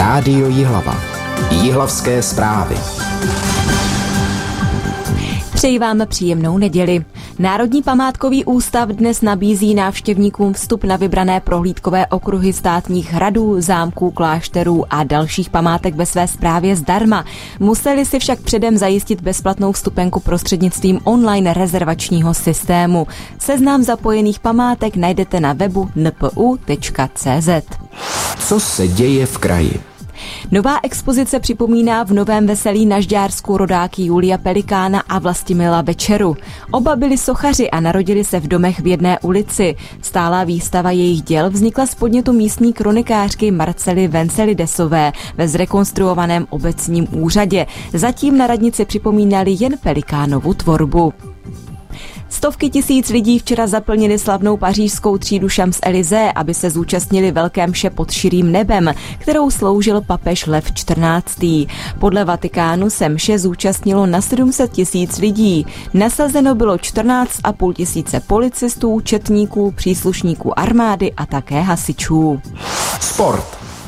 Rádio Jihlava. Jihlavské zprávy. Přeji vám příjemnou neděli. Národní památkový ústav dnes nabízí návštěvníkům vstup na vybrané prohlídkové okruhy státních hradů, zámků, klášterů a dalších památek ve své správě zdarma. Museli si však předem zajistit bezplatnou vstupenku prostřednictvím online rezervačního systému. Seznam zapojených památek najdete na webu npu.cz. Co se děje v kraji? Nová expozice připomíná v Novém Veselí na Žďársku rodáky Julia Pelikána a Vlastimila Večeru. Oba byli sochaři a narodili se v domech v jedné ulici. Stálá výstava jejich děl vznikla z podnětu místní kronikářky Marcely Vencelidesové ve zrekonstruovaném obecním úřadě. Zatím na radnici připomínali jen Pelikánovu tvorbu. Stovky tisíc lidí včera zaplnili slavnou pařížskou třídu Champs-Élysées, aby se zúčastnili velké mše pod širým nebem, kterou sloužil papež Lev XIV. Podle Vatikánu se mše zúčastnilo na 700 tisíc lidí. Nasazeno bylo 14,5 tisíce policistů, četníků, příslušníků armády a také hasičů. Sport.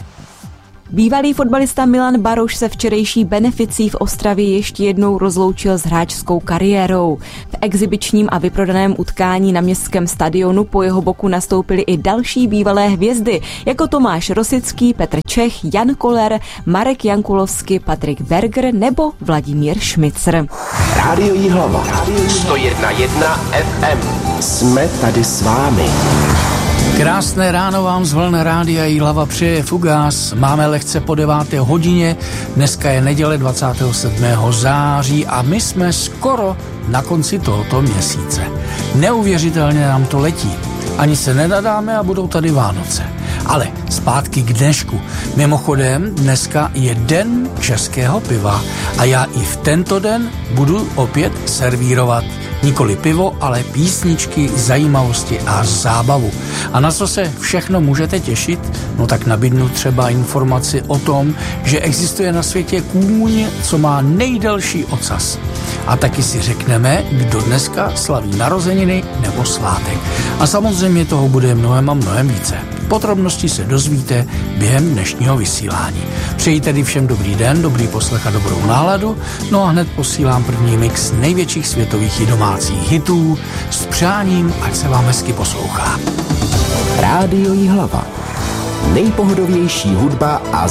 Bývalý fotbalista Milan Baroš se včerejší beneficí v Ostravě ještě jednou rozloučil s hráčskou kariérou. V exibičním a vyprodaném utkání na městském stadionu po jeho boku nastoupili i další bývalé hvězdy, jako Tomáš Rosický, Petr Čech, Jan Koller, Marek Jankulovský, Patrik Berger nebo Vladimír Šmicr. Rádio Jihlava. 101,1 FM. Jsme tady s vámi. Krásné ráno vám z vln Rádia Jihlava přeje Fugás. Máme lehce po 9. hodině, dneska je neděle 27. září a my jsme skoro na konci tohoto měsíce. Neuvěřitelně nám to letí. Ani se nenadáme a budou tady Vánoce. Ale zpátky k dnešku. Mimochodem, dneska je den českého piva a já i v tento den budu opět servírovat nikoli pivo, ale písničky, zajímavosti a zábavu. A na co se všechno můžete těšit? No tak nabídnu třeba informaci o tom, že existuje na světě kůň, co má nejdelší ocas. A taky si řekneme, kdo dneska slaví narozeniny nebo svátek. A samozřejmě toho bude mnohem a mnohem více. Podrobnosti se dozvíte během dnešního vysílání. Přeji tedy všem dobrý den, dobrý poslech a dobrou náladu. No a hned posílám první mix největších světových i domácích hitů s přáním, ať se vám hezky poslouchá. Rádio Jihlava. Nejpohodovější hudba a